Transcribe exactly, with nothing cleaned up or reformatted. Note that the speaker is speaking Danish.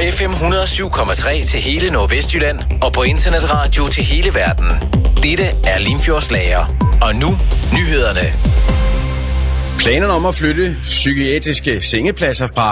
F M et hundrede og syv komma tre til hele Nordvestjylland og på internetradio til hele verden. Dette er Limfjords Lager. Og nu nyhederne. Planerne om at flytte psykiatriske sengepladser fra